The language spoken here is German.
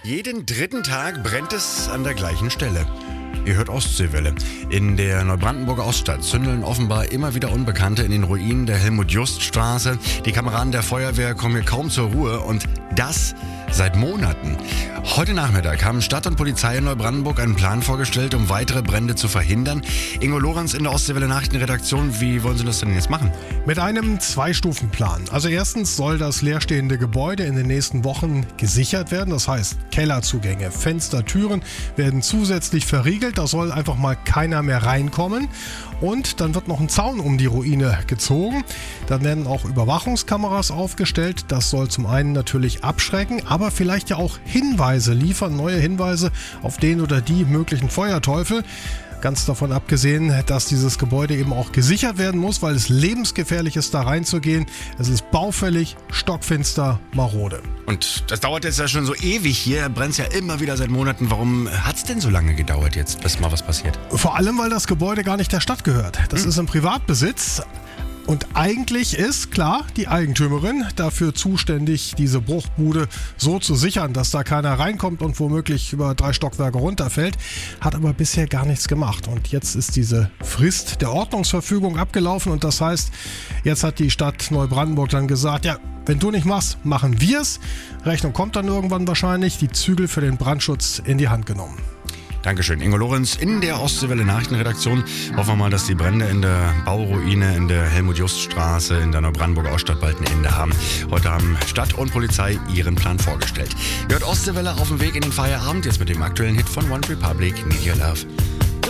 Jeden dritten Tag brennt es an der gleichen Stelle. Ihr hört Ostseewelle. In der Neubrandenburger Oststadt zündeln offenbar immer wieder Unbekannte in den Ruinen der Helmut-Just-Straße. Die Kameraden der Feuerwehr kommen hier kaum zur Ruhe und das seit Monaten. Heute Nachmittag haben Stadt und Polizei in Neubrandenburg einen Plan vorgestellt, um weitere Brände zu verhindern. Ingo Lorenz in der Ostseewelle Nachrichtenredaktion, wie wollen Sie das denn jetzt machen? Mit einem Zwei-Stufen-Plan. Also erstens soll das leerstehende Gebäude in den nächsten Wochen gesichert werden. Das heißt, Kellerzugänge, Fenster, Türen werden zusätzlich verriegelt. Da soll einfach mal keiner mehr reinkommen. Und dann wird noch ein Zaun um die Ruine gezogen. Dann werden auch Überwachungskameras aufgestellt. Das soll zum einen natürlich abschrecken, aber vielleicht ja auch Hinweise liefern, neue Hinweise auf den oder die möglichen Feuerteufel. Ganz davon abgesehen, dass dieses Gebäude eben auch gesichert werden muss, weil es lebensgefährlich ist, da reinzugehen. Es ist baufällig, stockfinster, marode. Und das dauert jetzt ja schon so ewig hier, brennt es ja immer wieder seit Monaten. Warum hat es denn so lange gedauert jetzt, bis mal was passiert? Vor allem, weil das Gebäude gar nicht der Stadt gehört. Das ist im Privatbesitz. Und eigentlich ist, klar, die Eigentümerin dafür zuständig, diese Bruchbude so zu sichern, dass da keiner reinkommt und womöglich über 3 Stockwerke runterfällt, hat aber bisher gar nichts gemacht. Und jetzt ist diese Frist der Ordnungsverfügung abgelaufen und das heißt, jetzt hat die Stadt Neubrandenburg dann gesagt, ja, wenn du nicht machst, machen wir's. Rechnung kommt dann irgendwann wahrscheinlich, die Zügel für den Brandschutz in die Hand genommen. Dankeschön, Ingo Lorenz in der Ostseewelle Nachrichtenredaktion. Hoffen wir mal, dass die Brände in der Bauruine, in der Helmut-Just-Straße, in der Neubrandenburger Oststadt bald ein Ende haben. Heute haben Stadt und Polizei ihren Plan vorgestellt. Hört Ostseewelle auf dem Weg in den Feierabend, jetzt mit dem aktuellen Hit von One Republic, Need Your Love.